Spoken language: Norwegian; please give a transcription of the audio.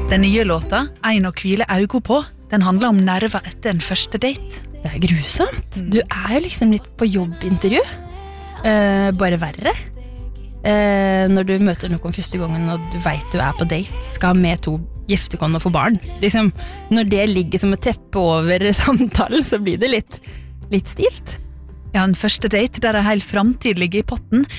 Den nye låta, «Ein å hvile augo på», den handler om nerver etter en første date. Det grusomt. Du jo liksom litt på jobbintervju. Bare verre. Når du møter noen første gangen, og du vet du på date, skal ha med 2 giftekon og få barn. Liksom, når det ligger som et teppe over samtalen, så blir det litt stivt. Ja, en første date der en hel framtid ligger i potten,